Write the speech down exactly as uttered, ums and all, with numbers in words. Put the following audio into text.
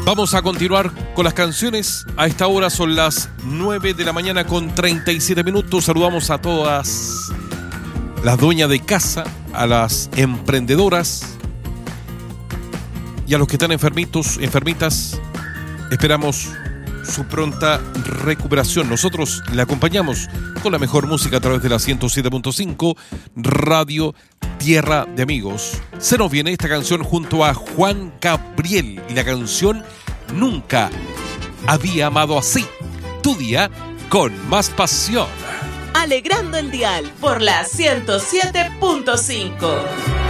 Vamos a continuar con las canciones. A esta hora son las nueve de la mañana con treinta y siete minutos. Saludamos a todas las dueñas de casa, a las emprendedoras y a los que están enfermitos, enfermitas. Esperamos su pronta recuperación. Nosotros le acompañamos con la mejor música a través de la ciento siete punto cinco Radio Tierra de Amigos. Se nos viene esta canción junto a Juan Gabriel y la canción Nunca Había Amado Así. Tu día con más pasión. Alegrando el dial por la ciento siete punto cinco.